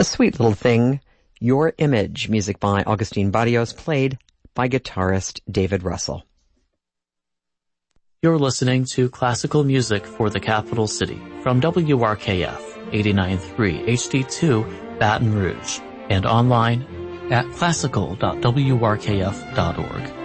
A sweet little thing, Your Image, music by Augustine Barrios, played by guitarist David Russell. You're listening to classical music for the capital city from WRKF 89.3 HD2 Baton Rouge and online at classical.wrkf.org.